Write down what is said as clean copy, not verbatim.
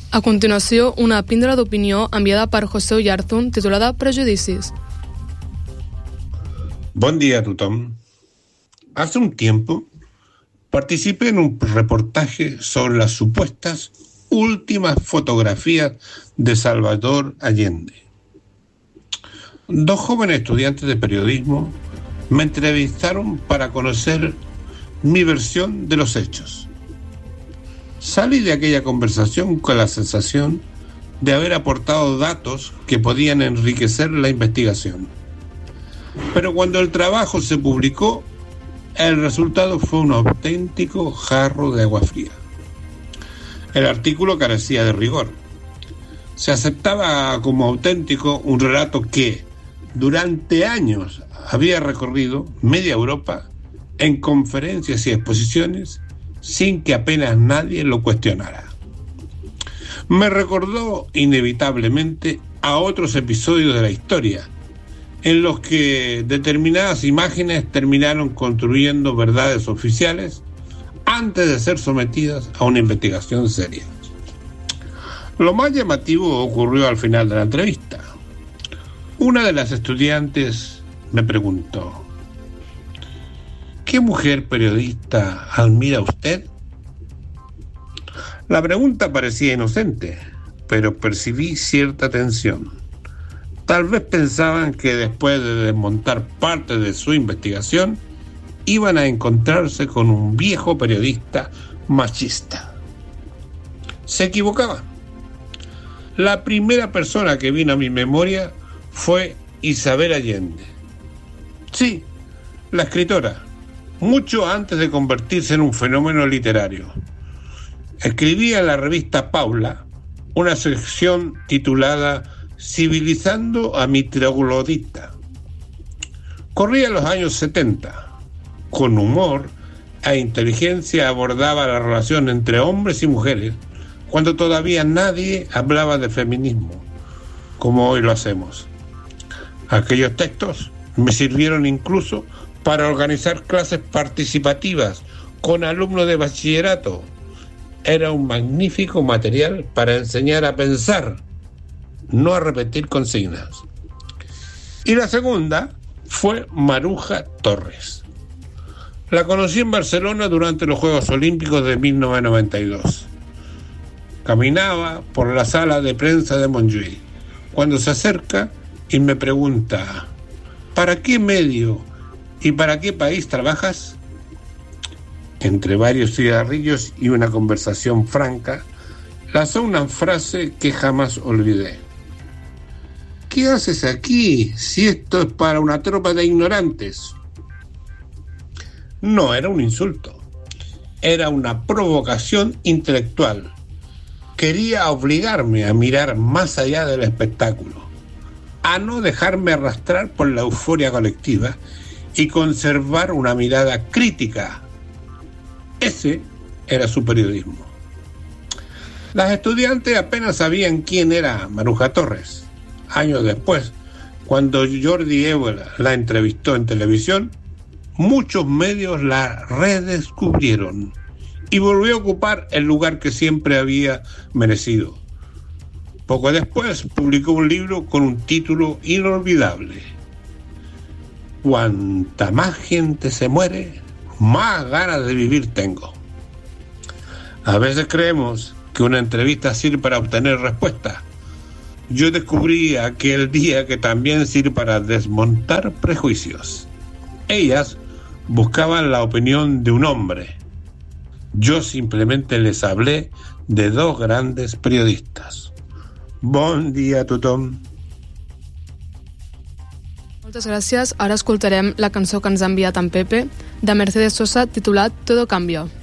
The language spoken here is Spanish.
A continuació, una píndola d'opinió enviada per José Oyarzún titulada Prejudicis. Buen día a tothom. Hace un tiempo participé en un reportaje sobre las supuestas últimas fotografías de Salvador Allende. Dos jóvenes estudiantes de periodismo me entrevistaron para conocer mi versión de los hechos. Salí de aquella conversación con la sensación de haber aportado datos que podían enriquecer la investigación. Pero cuando el trabajo se publicó, el resultado fue un auténtico jarro de agua fría. El artículo carecía de rigor. Se aceptaba como auténtico un relato que, durante años, había recorrido media Europa en conferencias y exposiciones sin que apenas nadie lo cuestionara. Me recordó inevitablemente a otros episodios de la historia, en los que determinadas imágenes terminaron construyendo verdades oficiales antes de ser sometidas a una investigación seria. Lo más llamativo ocurrió al final de la entrevista. Una de las estudiantes me preguntó: ¿qué mujer periodista admira usted? La pregunta parecía inocente, pero percibí cierta tensión. Tal vez pensaban que después de desmontar parte de su investigación, iban a encontrarse con un viejo periodista machista. Se equivocaban. La primera persona que vino a mi memoria fue Isabel Allende. Sí, la escritora, mucho antes de convertirse en un fenómeno literario. Escribía en la revista Paula una sección titulada Civilizando a mi troglodita. Corría los años 70. Con humor e inteligencia abordaba la relación entre hombres y mujeres cuando todavía nadie hablaba de feminismo, como hoy lo hacemos. Aquellos textos me sirvieron incluso para organizar clases participativas con alumnos de bachillerato. Era un magnífico material para enseñar a pensar, no a repetir consignas. Y la segunda fue Maruja Torres. La conocí en Barcelona durante los Juegos Olímpicos de 1992. Caminaba por la sala de prensa de Montjuïc cuando se acerca y me pregunta: ¿para qué medio y para qué país trabajas? Entre varios cigarrillos y una conversación franca, lanzó una frase que jamás olvidé. ¿Qué haces aquí si esto es para una tropa de ignorantes? No era un insulto, era una provocación intelectual. Quería obligarme a mirar más allá del espectáculo, a no dejarme arrastrar por la euforia colectiva y conservar una mirada crítica. Ese era su periodismo. Las estudiantes apenas sabían quién era Maruja Torres. Años después, cuando Jordi Évora la entrevistó en televisión, muchos medios la redescubrieron y volvió a ocupar el lugar que siempre había merecido. Poco después publicó un libro con un título inolvidable: Cuanta más gente se muere, más ganas de vivir tengo. A veces creemos que una entrevista sirve para obtener respuestas. Yo descubrí aquel día que también sirve para desmontar prejuicios. Ellas buscaban la opinión de un hombre. Yo simplemente les hablé de dos grandes periodistas. Bon dia a tothom. Moltes gràcies. Ara escoltarem la cançó que ens ha enviat en Pepe, de Mercedes Sosa, titulat Todo cambia.